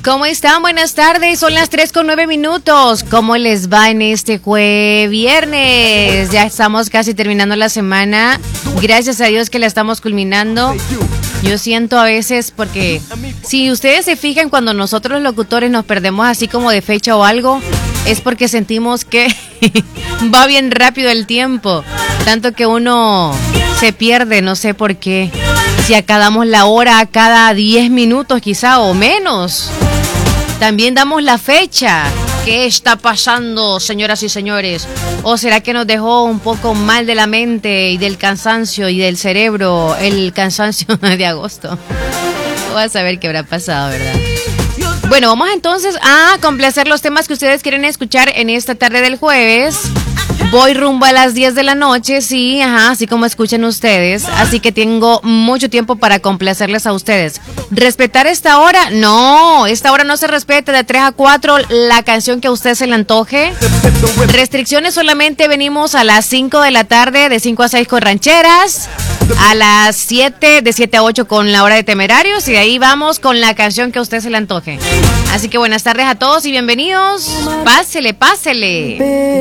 ¿Cómo están? Buenas tardes, son las 3:09. ¿Cómo les va en este viernes? Ya estamos casi terminando la semana. Gracias a Dios que la estamos culminando. Yo siento a veces porque si ustedes se fijan cuando nosotros los locutores nos perdemos así como de fecha o algo, es porque sentimos que va bien rápido el tiempo. Tanto que uno se pierde, no sé por qué. Si acá damos la hora cada 10 minutos quizá o menos. También damos la fecha. ¿Qué está pasando, señoras y señores? ¿O será que nos dejó un poco mal de la mente y del cansancio y del cerebro el cansancio de agosto? Voy a saber qué habrá pasado, ¿verdad? Bueno, vamos entonces a complacer los temas que ustedes quieren escuchar en esta tarde del jueves. Voy rumbo a las 10 de la noche, sí, así como escuchan ustedes. Así que tengo mucho tiempo para complacerles a ustedes. ¿Respetar esta hora? No, esta hora no se respeta. De 3 a 4, la canción que a usted se le antoje. Restricciones: solamente venimos a las 5 de la tarde, de 5 a 6 con rancheras. A las 7, de 7 a 8 con la hora de temerarios. Y de ahí vamos con la canción que a usted se le antoje. Así que buenas tardes a todos y bienvenidos. Pásele, pásele.